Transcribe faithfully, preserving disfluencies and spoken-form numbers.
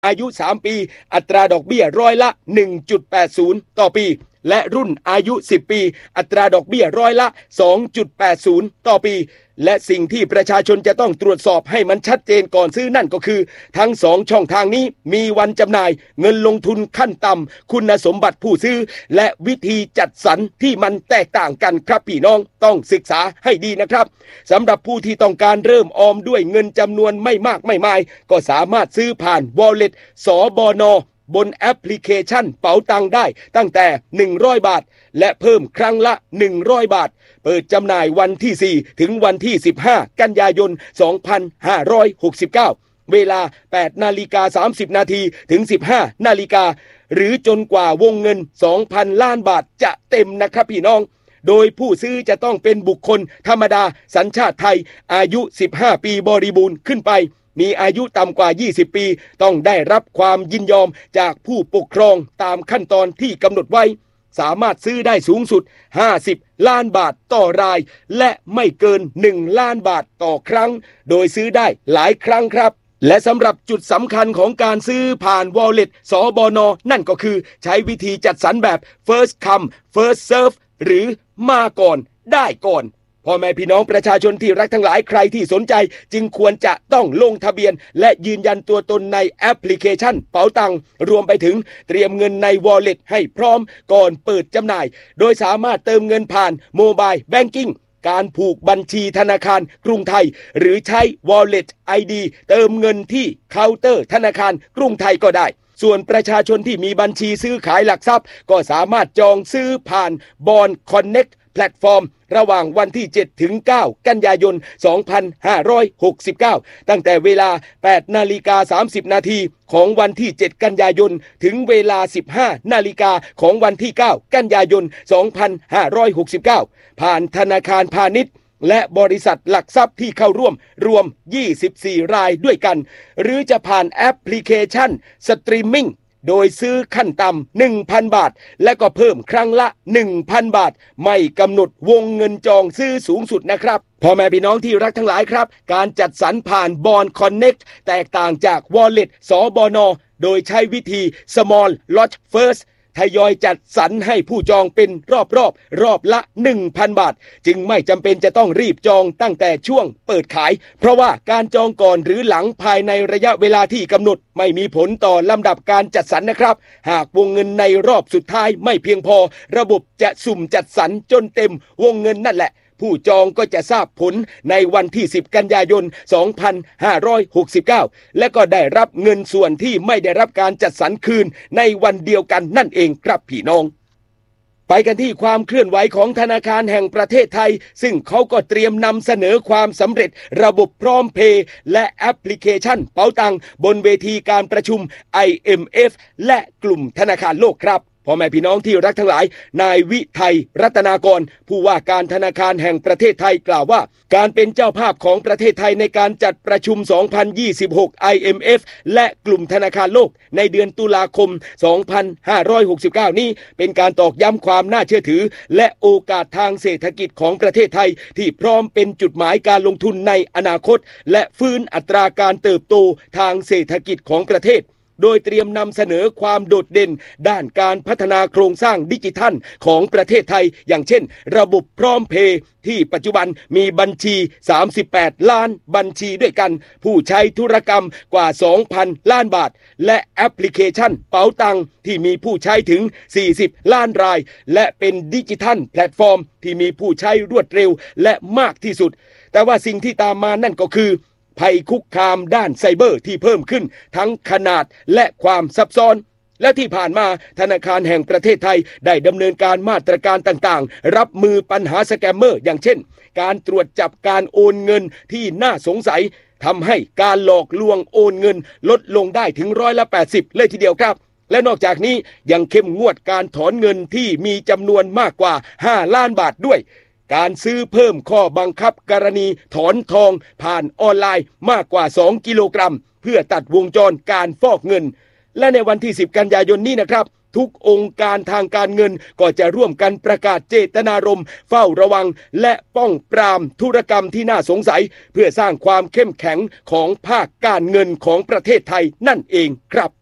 อายุสามปีอัตราดอกเบี้ยร้อยละ หนึ่งจุดแปดศูนย์ ต่อปีและรุ่นอายุสิบปีอัตราดอกเบี้ยร้อยละ สองจุดแปดศูนย์ ต่อปีและสิ่งที่ประชาชนจะต้องตรวจสอบให้มันชัดเจนก่อนซื้อนั่นก็คือทั้งสองช่องทางนี้มีวันจำหน่ายเงินลงทุนขั้นต่ำคุณสมบัติผู้ซื้อและวิธีจัดสรรที่มันแตกต่างกันครับพี่น้องต้องศึกษาให้ดีนะครับสำหรับผู้ที่ต้องการเริ่มออมด้วยเงินจำนวนไม่มากไม่มายก็สามารถซื้อผ่าน Wallet สบน.บนแอปพลิเคชันเป๋าตังได้ตั้งแต่หนึ่งร้อยบาทและเพิ่มครั้งละหนึ่งร้อยบาทเปิดจำหน่ายวันที่สี่ถึงวันที่สิบห้ากันยายนสองพันห้าร้อยหกสิบเก้าเวลา แปดนาฬิกาสามสิบนาทีถึง สิบห้านาฬิกาหรือจนกว่าวงเงิน สองพันล้านบาทจะเต็มนะครับพี่น้องโดยผู้ซื้อจะต้องเป็นบุคคลธรรมดาสัญชาติไทยอายุสิบห้าปีบริบูรณ์ขึ้นไปมีอายุต่ำกว่ายี่สิบปีต้องได้รับความยินยอมจากผู้ปกครองตามขั้นตอนที่กำหนดไว้สามารถซื้อได้สูงสุดห้าสิบล้านบาทต่อรายและไม่เกินหนึ่งล้านบาทต่อครั้งโดยซื้อได้หลายครั้งครับและสำหรับจุดสำคัญของการซื้อผ่าน Wallet สบน.นั่นก็คือใช้วิธีจัดสรรแบบ first come first serve หรือมาก่อนได้ก่อนพ่อแม่พี่น้องประชาชนที่รักทั้งหลายใครที่สนใจจึงควรจะต้องลงทะเบียนและยืนยันตัวตนในแอปพลิเคชันเป๋าตังรวมไปถึงเตรียมเงินใน Wallet ให้พร้อมก่อนเปิดจำหน่ายโดยสามารถเติมเงินผ่านโมบายแบงกิ้งการผูกบัญชีธนาคารกรุงไทยหรือใช้ Wallet ไอ ดี เติมเงินที่เคาน์เตอร์ธนาคารกรุงไทยก็ได้ส่วนประชาชนที่มีบัญชีซื้อขายหลักทรัพย์ก็สามารถจองซื้อผ่าน Bond Connect แพลตฟอร์มระหว่างวันที่เจ็ดถึงเก้ากันยายนสองพันห้าร้อยหกสิบเก้าตั้งแต่เวลา แปดนาฬิกาสามสิบนาทีของวันที่เจ็ดกันยายนถึงเวลา สิบห้านาฬิกาของวันที่เก้ากันยายนสองพันห้าร้อยหกสิบเก้าผ่านธนาคารพาณิชย์และบริษัทหลักทรัพย์ที่เข้าร่วมรวมยี่สิบสี่รายด้วยกันหรือจะผ่านแอปพลิเคชันสตรีมมิ่งโดยซื้อขั้นต่ำ หนึ่งพันบาทและก็เพิ่มครั้งละ หนึ่งพันบาทไม่กำหนดวงเงินจองซื้อสูงสุดนะครับพ่อแม่พี่น้องที่รักทั้งหลายครับการจัดสรรผ่าน Bond Connect แตกต่างจาก Wallet สบน.โดยใช้วิธี Small Lot Firstทยอยจัดสรรให้ผู้จองเป็นรอบๆ รอบรอบละ หนึ่งพันบาทจึงไม่จำเป็นจะต้องรีบจองตั้งแต่ช่วงเปิดขายเพราะว่าการจองก่อนหรือหลังภายในระยะเวลาที่กำหนดไม่มีผลต่อลำดับการจัดสรรนะครับหากวงเงินในรอบสุดท้ายไม่เพียงพอระบบจะสุ่มจัดสรรจนเต็มวงเงินนั่นแหละผู้จองก็จะทราบผลในวันที่สิบกันยายนสองพันห้าร้อยหกสิบเก้าและก็ได้รับเงินส่วนที่ไม่ได้รับการจัดสรรคืนในวันเดียวกันนั่นเองครับพี่น้องไปกันที่ความเคลื่อนไหวของธนาคารแห่งประเทศไทยซึ่งเขาก็เตรียมนำเสนอความสำเร็จระบบพร้อมเพย์และแอปพลิเคชันเป๋าตังบนเวทีการประชุม ไอ เอ็ม เอฟ และกลุ่มธนาคารโลกครับพ่อแม่พี่น้องที่รักทั้งหลายนายวิไทยรัตนากรผู้ว่าการธนาคารแห่งประเทศไทยกล่าวว่าการเป็นเจ้าภาพของประเทศไทยในการจัดประชุมสองพันยี่สิบหก ไอ เอ็ม เอฟ และกลุ่มธนาคารโลกในเดือนตุลาคมสองพันห้าร้อยหกสิบเก้านี้เป็นการตอกย้ำความน่าเชื่อถือและโอกาสทางเศรษฐกิจของประเทศไทยที่พร้อมเป็นจุดหมายการลงทุนในอนาคตและฟื้นอัตราการเติบโตทางเศรษฐกิจของประเทศโดยเตรียมนำเสนอความโดดเด่นด้านการพัฒนาโครงสร้างดิจิทัลของประเทศไทยอย่างเช่นระบบพร้อมเพย์ที่ปัจจุบันมีบัญชีสามสิบแปดล้านบัญชีด้วยกันผู้ใช้ธุรกรรมกว่า สองพันล้านบาทและแอปพลิเคชันเป๋าตังที่มีผู้ใช้ถึงสี่สิบล้านรายและเป็นดิจิทัลแพลตฟอร์มที่มีผู้ใช้รวดเร็วและมากที่สุดแต่ว่าสิ่งที่ตามมานั่นก็คือภัยคุกคามด้านไซเบอร์ที่เพิ่มขึ้นทั้งขนาดและความซับซ้อนและที่ผ่านมาธนาคารแห่งประเทศไทยได้ดำเนินการมาตรการต่างๆรับมือปัญหาสแกมเมอร์อย่างเช่นการตรวจจับการโอนเงินที่น่าสงสัยทำให้การหลอกลวงโอนเงินลดลงได้ถึงร้อยละแปดสิบเลยทีเดียวครับและนอกจากนี้ยังเข้มงวดการถอนเงินที่มีจำนวนมากกว่าห้าล้านบาทด้วยการซื้อเพิ่มข้อบังคับกรณีถอนทองผ่านออนไลน์มากกว่าสองกิโลกรัมเพื่อตัดวงจรการฟอกเงินและในวันที่สิบกันยายนนี้นะครับทุกองค์การทางการเงินก็จะร่วมกันประกาศเจตนารมณ์เฝ้าระวังและป้องปรามธุรกรรมที่น่าสงสัยเพื่อสร้างความเข้มแข็งของภาคการเงินของประเทศไทยนั่นเองครับ